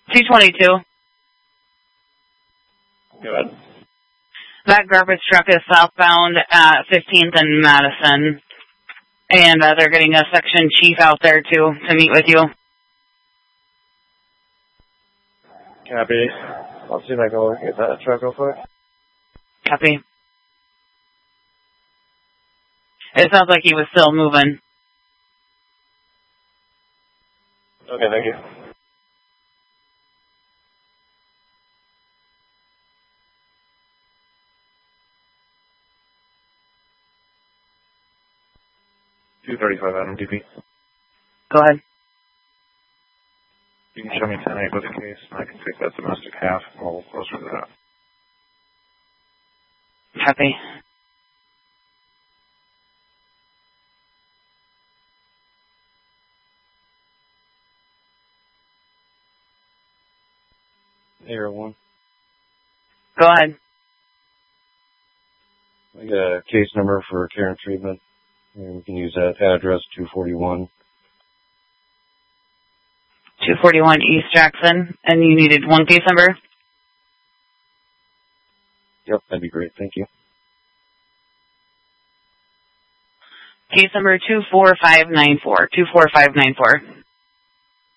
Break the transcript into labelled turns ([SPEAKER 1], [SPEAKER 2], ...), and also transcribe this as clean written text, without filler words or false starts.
[SPEAKER 1] 222.
[SPEAKER 2] Go ahead.
[SPEAKER 1] That garbage truck is southbound at 15th and Madison. And they're getting a section chief out there, too, to meet with you.
[SPEAKER 2] Copy. I'll see if I can go get that truck real quick.
[SPEAKER 1] Copy. It sounds like he was still moving.
[SPEAKER 2] Okay, thank you. $235 Adam DP.
[SPEAKER 1] Go ahead.
[SPEAKER 2] You can show me 10-8 with the case, and I can take that domestic half and we'll closer to that.
[SPEAKER 1] Copy.
[SPEAKER 2] Air 1.
[SPEAKER 1] Go ahead.
[SPEAKER 2] I got a case number for care and treatment, and we can use that address 241.
[SPEAKER 1] 241 East Jackson, and you needed one case number?
[SPEAKER 2] Yep, that'd be great. Thank you.
[SPEAKER 1] Case number 24594. 24594.